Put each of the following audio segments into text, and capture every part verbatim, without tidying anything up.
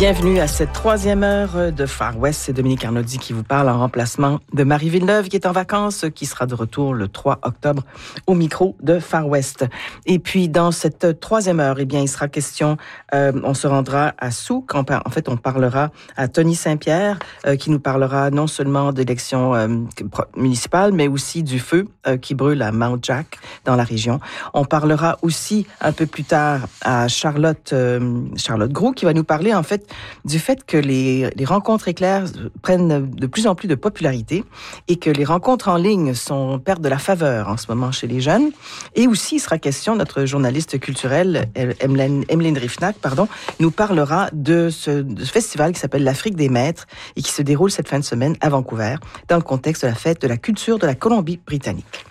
Bienvenue à cette troisième heure de Far West. C'est Dominique Arnaudy qui vous parle en remplacement de Marie Villeneuve qui est en vacances, qui sera de retour le trois octobre au micro de Far West. Et puis, dans cette troisième heure, eh bien, il sera question, euh, on se rendra à Souk. En fait, on parlera à Tony Saint-Pierre euh, qui nous parlera non seulement d'élections euh, municipales, mais aussi du feu euh, qui brûle à Mount Jack dans la région. On parlera aussi un peu plus tard à Charlotte, euh, Charlotte Groulx qui va nous parler en fait du fait que les, les rencontres éclairs prennent de plus en plus de popularité et que les rencontres en ligne sont, perdent de la faveur en ce moment chez les jeunes. Et aussi, il sera question, notre journaliste culturelle, Emeline, Emeline Rifnac, pardon, nous parlera de ce, de ce festival qui s'appelle l'Afrique des Maîtres et qui se déroule cette fin de semaine à Vancouver dans le contexte de la fête de la culture de la Colombie-Britannique.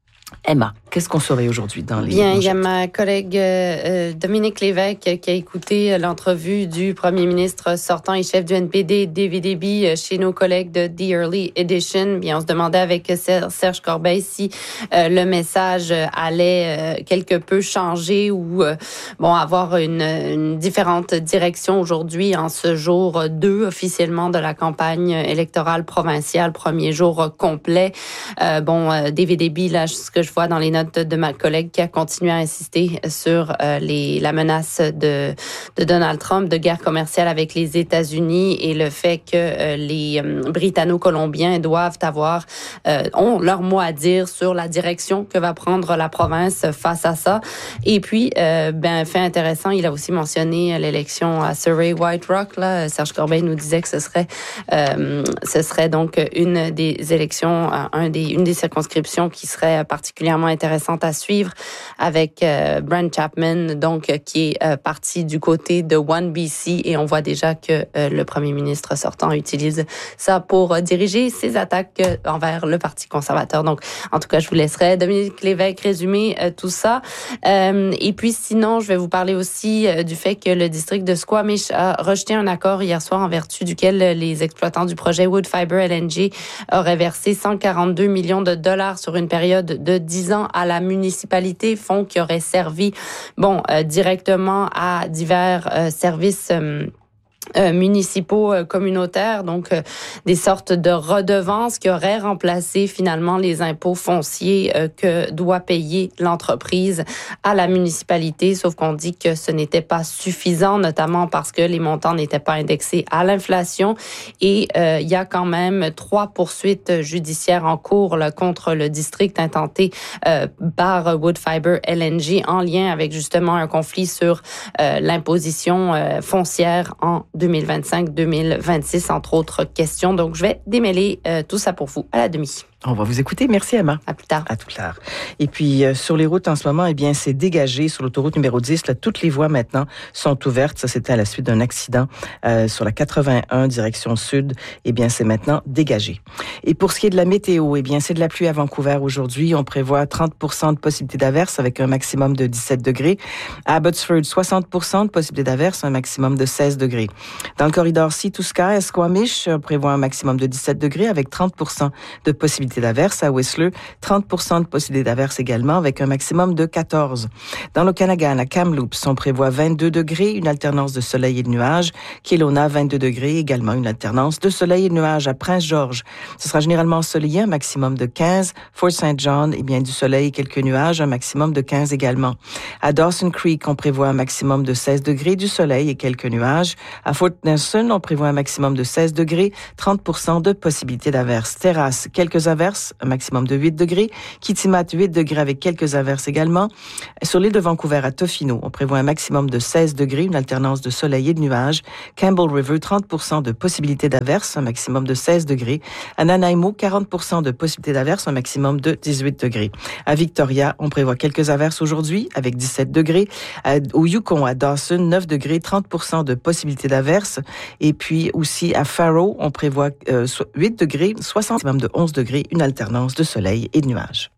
Emma, qu'est-ce qu'on saurait aujourd'hui dans les... Bien, il y a ma collègue euh, Dominique Lévesque qui a écouté l'entrevue du premier ministre sortant et chef du N P D, David Eby, chez nos collègues de The Early Edition. Bien, on se demandait avec Serge Corbeil si euh, le message allait euh, quelque peu changer ou euh, bon avoir une, une différente direction aujourd'hui en ce jour deux officiellement de la campagne électorale provinciale, premier jour complet. Euh, bon, euh, David Eby, là, ce que je vois dans les notes de ma collègue qui a continué à insister sur euh, les, la menace de, de Donald Trump de guerre commerciale avec les États-Unis et le fait que euh, les euh, Britanno-Colombiens doivent avoir euh, ont leur mot à dire sur la direction que va prendre la province face à ça. Et puis, euh, ben fait intéressant, il a aussi mentionné l'élection à Surrey White Rock. Là, Serge Corbeil nous disait que ce serait euh, ce serait donc une des élections, un des une des circonscriptions qui serait particulièrement intéressante à suivre avec euh, Brent Chapman, donc qui est euh, parti du côté de One B C et on voit déjà que euh, le premier ministre sortant utilise ça pour euh, diriger ses attaques euh, envers le Parti conservateur. Donc, en tout cas, je vous laisserai Dominique Lévesque résumer euh, tout ça. Euh, et puis, sinon, je vais vous parler aussi euh, du fait que le district de Squamish a rejeté un accord hier soir en vertu duquel les exploitants du projet Woodfibre L N G auraient versé cent quarante-deux millions de dollars sur une période de dix ans à la municipalité, fonds qui auraient servi bon euh, directement à divers euh, services euh, Euh, municipaux euh, communautaires, donc euh, des sortes de redevances qui auraient remplacé finalement les impôts fonciers euh, que doit payer l'entreprise à la municipalité, sauf qu'on dit que ce n'était pas suffisant, notamment parce que les montants n'étaient pas indexés à l'inflation et euh, il y a quand même trois poursuites judiciaires en cours là, contre le district intenté euh, par Woodfibre L N G en lien avec justement un conflit sur euh, l'imposition euh, foncière en deux mille vingt-cinq deux mille vingt-six, entre autres questions. Donc, je vais démêler euh, tout ça pour vous à la demi. On va vous écouter. Merci, Emma. À plus tard. À plus tard. Et puis, euh, sur les routes en ce moment, eh bien, c'est dégagé sur l'autoroute numéro dix. Là, toutes les voies maintenant sont ouvertes. Ça, c'était à la suite d'un accident euh, sur la quatre-vingt-un, direction sud. Eh bien, c'est maintenant dégagé. Et pour ce qui est de la météo, eh bien, c'est de la pluie à Vancouver aujourd'hui. On prévoit trente pour cent de possibilité d'averse avec un maximum de dix-sept degrés. À Abbotsford, soixante pour cent de possibilité d'averse, un maximum de seize degrés. Dans le corridor Sea to Sky, à Squamish, on prévoit un maximum de dix-sept degrés avec trente pour cent de possibilité d'averse. À Whistler, trente pour cent de possibilité d'averse également avec un maximum de quatorze. Dans l'Okanagan, à Kamloops, on prévoit vingt-deux degrés, une alternance de soleil et de nuages. Kelowna, vingt-deux degrés, également une alternance de soleil et de nuages. À Prince George, ce sera généralement ensoleillé, un maximum de quinze. Fort Saint John, eh bien, du soleil et quelques nuages, un maximum de quinze également. À Dawson Creek, on prévoit un maximum de seize degrés, du soleil et quelques nuages. À Fort Nelson, on prévoit un maximum de seize degrés, trente pour cent de possibilité d'averse. Terrasse, quelques averses, un maximum de huit degrés. Kitimat, huit degrés avec quelques averses également. Sur l'île de Vancouver, à Tofino, on prévoit un maximum de seize degrés, une alternance de soleil et de nuages. Campbell River, trente pour cent de possibilité d'averse, un maximum de seize degrés. À Nanaimo, quarante pour cent de possibilité d'averse, un maximum de dix-huit degrés. À Victoria, on prévoit quelques averses aujourd'hui avec dix-sept degrés. À, au Yukon, à Dawson, neuf degrés, trente pour cent de possibilité d'averse. Et puis aussi à Faro, on prévoit euh, huit degrés, soixante, même de onze degrés, une alternance de soleil et de nuages.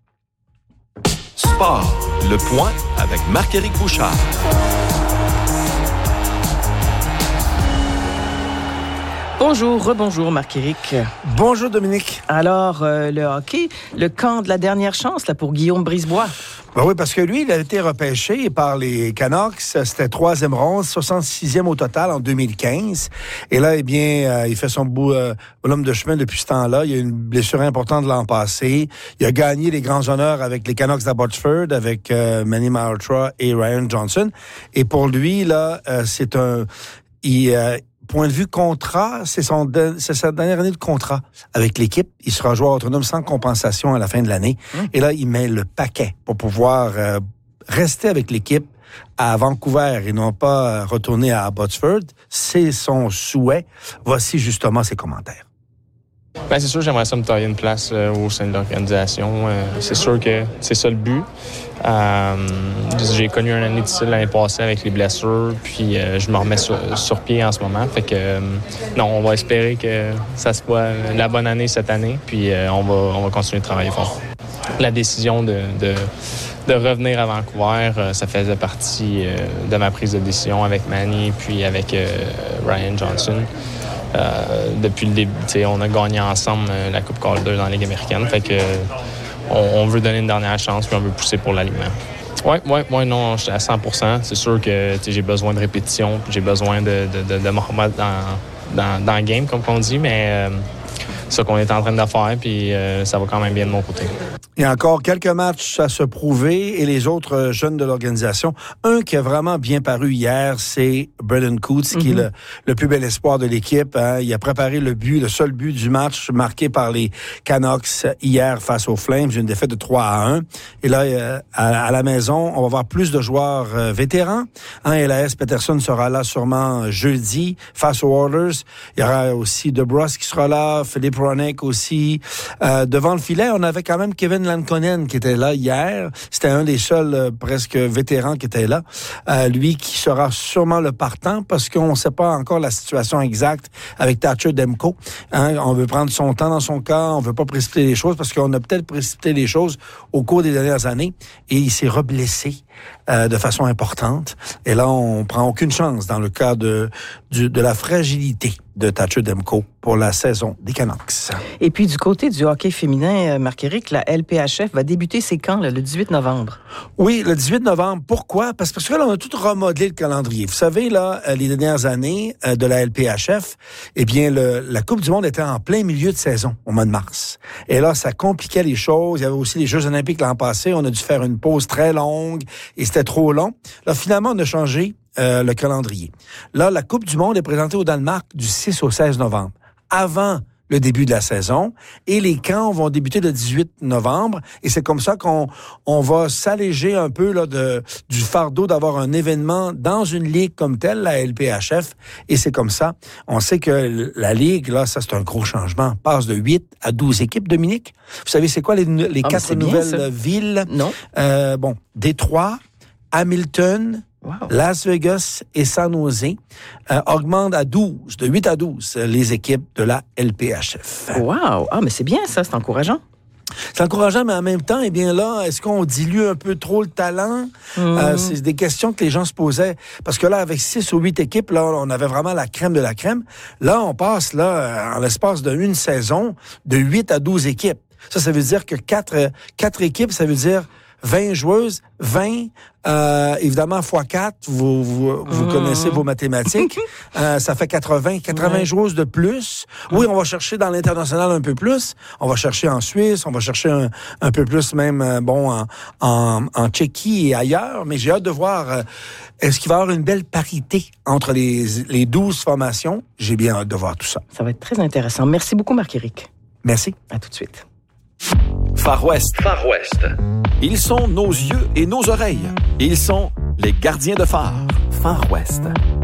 Sport, le point avec Marc-Éric Bouchard. Bonjour, rebonjour Marc-Éric. Bonjour Dominique. Alors, euh, le hockey, le camp de la dernière chance là pour Guillaume Brisebois. Ben oui, parce que lui, il a été repêché par les Canucks. C'était troisième ronde, soixante-sixième au total en deux mille quinze. Et là, eh bien, euh, il fait son bout, euh, bonhomme de chemin depuis ce temps-là. Il a eu une blessure importante l'an passé. Il a gagné les grands honneurs avec les Canucks d'Abbotsford, avec euh, Manny Malhotra et Ryan Johnson. Et pour lui, là, euh, c'est un... Il, euh, point de vue contrat, c'est, son de, c'est sa dernière année de contrat avec l'équipe. Il sera joueur autonome sans compensation à la fin de l'année. Mmh. Et là, il met le paquet pour pouvoir euh, rester avec l'équipe à Vancouver et non pas retourner à Abbotsford. C'est son souhait. Voici justement ses commentaires. Ben, c'est sûr que j'aimerais ça me tailler une place euh, au sein de l'organisation. Euh, c'est sûr que c'est ça le but. Euh, j'ai connu une année difficile l'année passée avec les blessures, puis euh, je me remets sur, sur pied en ce moment. Fait que euh, non, on va espérer que ça soit la bonne année cette année, puis euh, on va on va continuer de travailler fort. La décision de, de de revenir à Vancouver, euh, ça faisait partie euh, de ma prise de décision avec Manny, puis avec euh, Ryan Johnson. Euh, depuis le début, on a gagné ensemble euh, la Coupe Calder dans la Ligue américaine. Fait que euh, on, on veut donner une dernière chance puis on veut pousser pour l'alignement. Oui, oui, oui, non, je suis à cent pour cent. C'est sûr que j'ai besoin de répétition, j'ai besoin de, de, de, de me remettre dans, dans, dans le game, comme on dit, mais euh, c'est ça qu'on est en train de faire, puis euh, ça va quand même bien de mon côté. Il y a encore quelques matchs à se prouver et les autres jeunes de l'organisation. Un qui a vraiment bien paru hier, c'est Braden Coots, mm-hmm. qui est le, le plus bel espoir de l'équipe. Hein. Il a préparé le but, le seul but du match marqué par les Canucks hier face aux Flames, une défaite de trois à un. Et là, euh, à, à la maison, on va voir plus de joueurs euh, vétérans. Hein, Elias Pettersson sera là sûrement jeudi face aux Oilers. Il y aura aussi DeBrus qui sera là, Philippe Hronek aussi. Euh, devant le filet, on avait quand même Kevin Lankkonen qui était là hier. C'était un des seuls euh, presque vétérans qui était là. Euh, lui qui sera sûrement le partant parce qu'on ne sait pas encore la situation exacte avec Thatcher Demko. Hein, on veut prendre son temps dans son cas. On veut pas précipiter les choses parce qu'on a peut-être précipité les choses au cours des dernières années et il s'est reblessé euh, de façon importante. Et là, on prend aucune chance dans le cas de, du, de la fragilité de Thatcher Demko pour la saison des Canucks. Et puis, du côté du hockey féminin, Marc-Éric, la L P H F va débuter ses camps là, le dix-huit novembre. Oui, le dix-huit novembre. Pourquoi? Parce, parce que là, on a tout remodelé le calendrier. Vous savez, là, les dernières années de la L P H F, eh bien, le, la Coupe du monde était en plein milieu de saison, au mois de mars. Et là, ça compliquait les choses. Il y avait aussi les Jeux olympiques l'an passé. On a dû faire une pause très longue et c'était trop long. Là, finalement, on a changé Euh, le calendrier. Là, la Coupe du monde est présentée au Danemark du six au seize novembre, avant le début de la saison, et les camps vont débuter le dix-huit novembre, et c'est comme ça qu'on on va s'alléger un peu là, de, du fardeau d'avoir un événement dans une ligue comme telle, la L P H F, et c'est comme ça. On sait que la ligue, là, ça c'est un gros changement, passe de huit à douze équipes, Dominique. Vous savez, c'est quoi les, les ah, quatre nouvelles bien, villes? Non. Euh, bon, Détroit, Hamilton, wow. Las Vegas et San Jose euh, augmentent à douze, de huit à douze, les équipes de la L P H F. Wow! Ah, mais c'est bien ça, c'est encourageant. C'est encourageant, mais en même temps, eh bien là, est-ce qu'on dilue un peu trop le talent? Mmh. Euh, c'est des questions que les gens se posaient. Parce que là, avec six ou huit équipes, là, on avait vraiment la crème de la crème. Là, on passe, là, en l'espace d'une saison, de huit à douze équipes. Ça, ça veut dire que quatre, quatre équipes, ça veut dire vingt joueuses, vingt, euh, évidemment, fois quatre, vous, vous, vous mmh. connaissez vos mathématiques, euh, ça fait quatre-vingts, quatre-vingts ouais. joueuses de plus. Oui, on va chercher dans l'international un peu plus, on va chercher en Suisse, on va chercher un, un peu plus même, euh, bon, en, en, en Tchéquie et ailleurs, mais j'ai hâte de voir, euh, est-ce qu'il va y avoir une belle parité entre les, les douze formations? J'ai bien hâte de voir tout ça. Ça va être très intéressant. Merci beaucoup, Marc-Éric. Merci. À tout de suite. Far West. Far West. Ils sont nos yeux et nos oreilles. Ils sont les gardiens de phare. Far West.